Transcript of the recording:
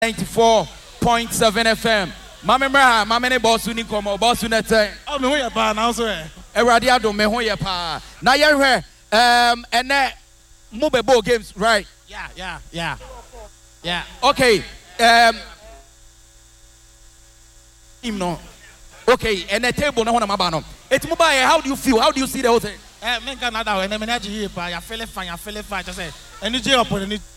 94.7 FM. Mama boss uni komo boss unete. Oh me ho ye pa na so e. Ewrade adom me ho ye pa. Na ye hwe ene mo bebo games, right? Yeah. Okay. No. Okay, and the table no one mabano. It's mobile. How do you feel? How do you see the whole thing? Me can na da we na me na ji pa ya feel fine just say. Any je up on any